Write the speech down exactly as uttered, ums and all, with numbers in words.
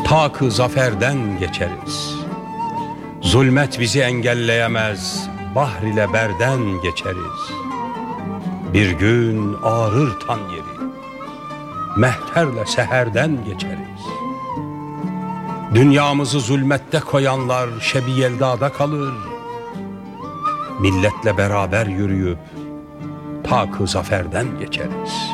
Ta-kı zaferden geçeriz. Zulmet bizi engelleyemez, bahr ile berden geçeriz. Bir gün ağrır tan yeri, mehterle seherden geçeriz. Dünyamızı zulmette koyanlar şebi-yeldada kalır. Milletle beraber yürüyüp ta-kı zaferden geçeriz.